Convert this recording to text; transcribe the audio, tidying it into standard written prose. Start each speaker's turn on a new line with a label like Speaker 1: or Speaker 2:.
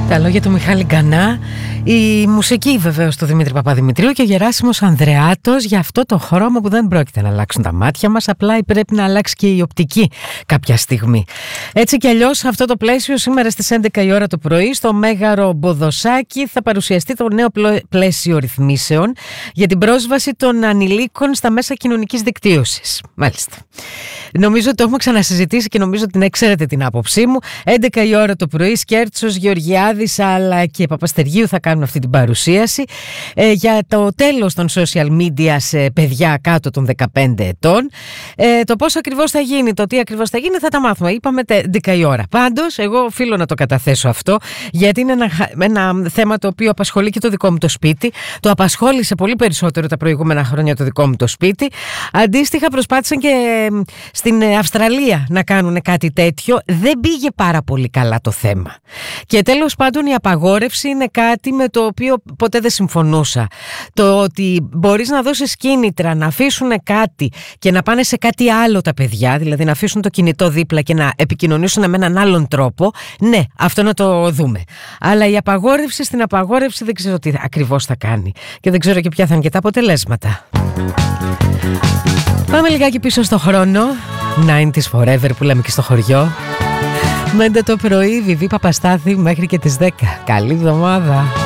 Speaker 1: Τα λόγια του Μιχάλη Γκανά, η μουσική βεβαίως του Δημήτρη Παπαδημητρίου και ο Γεράσιμος Ανδρεάτος για αυτό το χρώμα που δεν πρόκειται να αλλάξουν τα μάτια μας, απλά πρέπει να αλλάξει και η οπτική κάποια στιγμή. Έτσι κι αλλιώς σε αυτό το πλαίσιο σήμερα στις 11 η ώρα το πρωί στο Μέγαρο Μποδοσάκι θα παρουσιαστεί το νέο πλαίσιο ρυθμίσεων για την πρόσβαση των ανηλίκων στα μέσα κοινωνικής δικτύωσης. Μάλιστα. Νομίζω ότι το έχουμε ξανασυζητήσει και νομίζω ότι ξέρετε την άποψή μου. 11 η ώρα το πρωί, Σκέρτσος, Γεωργιάδης αλλά και Παπαστεργίου θα κάνουν αυτή την παρουσίαση για το τέλος των social media σε παιδιά κάτω των 15 ετών. Το πώς ακριβώς θα γίνει, το τι ακριβώς θα γίνει θα τα μάθουμε. Είπαμε 11 η ώρα. Πάντως, εγώ οφείλω να το καταθέσω αυτό, γιατί είναι ένα θέμα το οποίο απασχολεί και το δικό μου το σπίτι. Το απασχόλησε πολύ περισσότερο τα προηγούμενα χρόνια το δικό μου το σπίτι. Αντίστοιχα, προσπάθησαν και στην Αυστραλία να κάνουν κάτι τέτοιο. Δεν πήγε πάρα πολύ καλά το θέμα. Και τέλος πάντων η απαγόρευση είναι κάτι με το οποίο ποτέ δεν συμφωνούσα. Το ότι μπορείς να δώσεις κίνητρα να αφήσουν κάτι και να πάνε σε κάτι άλλο τα παιδιά, δηλαδή να αφήσουν το κινητό δίπλα και να επικοινωνήσουν με έναν άλλον τρόπο, ναι, αυτό να το δούμε. Αλλά η απαγόρευση στην απαγόρευση δεν ξέρω τι ακριβώς θα κάνει και δεν ξέρω και ποια θα είναι και τα αποτελέσματα. Πάμε λιγάκι πίσω στο χρόνο. 90's forever που λέμε και στο χωριό. 5 το πρωί, Βιβί Παπαστάθη μέχρι και τις 10. Καλή εβδομάδα.